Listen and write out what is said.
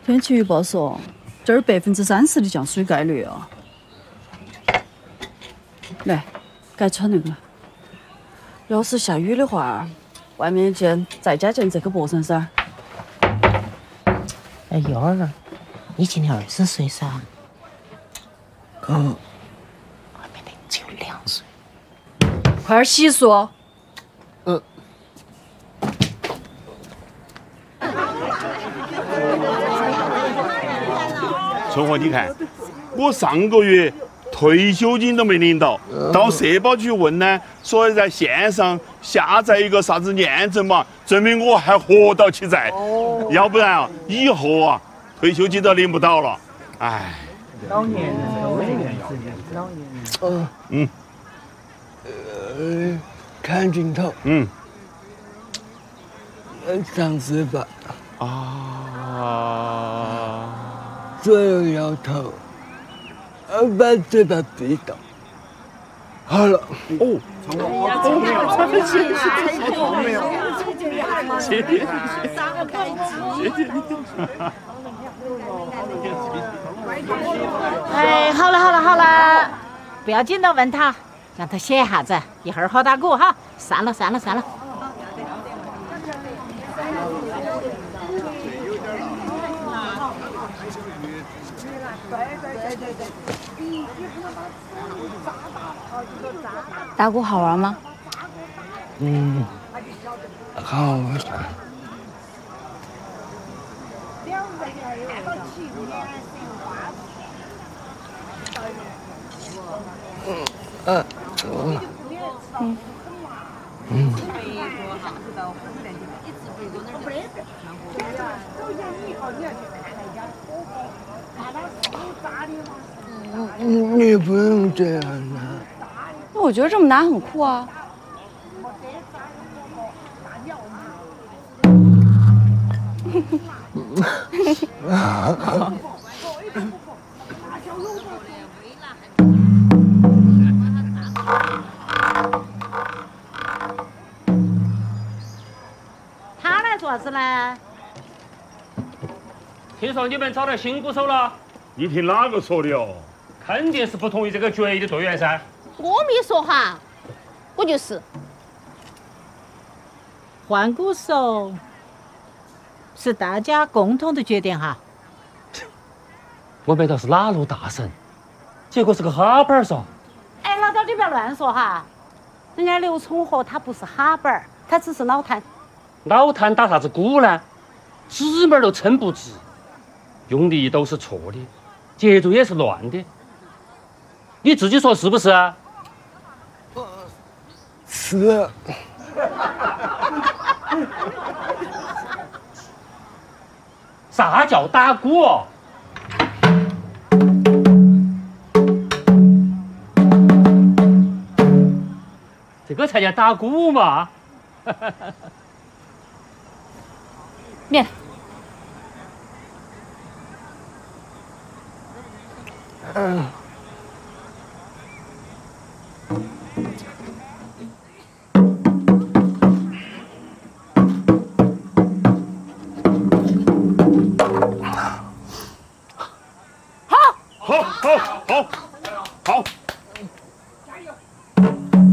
天气预报说，这儿30%的降水概率啊。来，该穿那个。要是下雨的话，外面再加件这个薄衫衫。 哎，幺儿，你今年20岁噻？还没得，只有2岁。 快点洗漱。 春华，你看，我上个月退休金都没领到，到社保局问呢，说在线上下载一个啥子验证码，证明我还活到起在。要不然啊，以后啊，退休金都领不到了。哎， 老年人都这样子，老年人。 看镜头。上司吧。左右摇头，把嘴巴闭到。好了。哦。 谢谢。 哎，好了，不要紧的，问他，让他写一下子，一会儿好打鼓哈。散了。 打鼓好玩吗？ 好玩。你不用这样的。 我觉得这么拿很酷啊。 他来做啥子呢？ 听说你们找到新鼓手了？ 你听哪个说的哦？ 肯定是不同意这个决议的队员噻。 我没说哈，我就是。 换鼓手是大家共同的决定哈。 我没到是哪路大神，结果是个哈板儿嗦。 哎，老张，你不要乱说哈，人家刘聪和他不是哈板儿，他只是脑瘫。 脑瘫打啥子鼓呢？指门都撑不直，用力都是错的，节奏也是乱的。你自己说是不是啊？ 是。 啥叫打鼓哦？这个才叫打鼓嘛！ 练。 好。